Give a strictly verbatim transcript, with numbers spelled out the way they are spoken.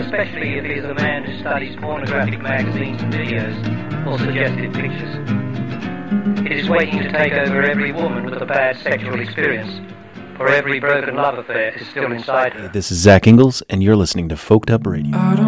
especially if he is a man who studies pornographic magazines and videos or suggestive pictures. It is waiting to take over every woman with a bad sexual experience, for every broken love affair is still inside her. This is Zach Ingalls, and you're listening to Folked Up Radio.